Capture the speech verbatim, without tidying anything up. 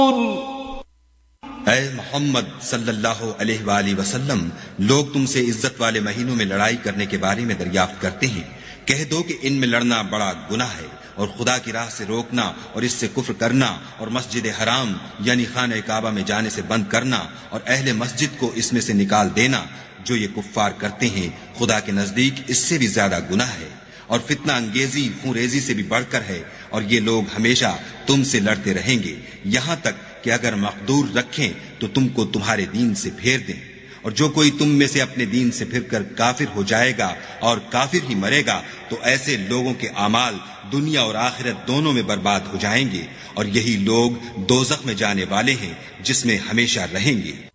ऐ मोहम्मद सल्लल्लाहु अलैहि वसल्लम, लोग तुमसे इज्जत वाले महीनों में लड़ाई करने के बारे में दरियाफ्त करते हैं। कह दो कि इनमें लड़ना बड़ा गुनाह है और खुदा की राह से रोकना और इससे कुफ्र करना और मस्जिद हराम यानी खाने काबा में जाने से बंद करना और अहले मस्जिद को इसमें से निकाल देना, जो ये कुफ्फार करते हैं, खुदा के नजदीक इससे भी ज्यादा गुनाह है और फितना अंगेजी खूंरेजी से भी बढ़कर है। और ये लोग हमेशा तुमसे लड़ते रहेंगे यहाँ तक कि अगर मकदूर रखें तो तुमको तुम्हारे दीन से फेर दें। और जो कोई तुम में से अपने दीन से फिरकर काफिर हो जाएगा और काफिर ही मरेगा तो ऐसे लोगों के आमाल दुनिया और आखिरत दोनों में बर्बाद हो जाएंगे और यही लोग दोज़ख में जाने वाले हैं जिसमें हमेशा रहेंगे।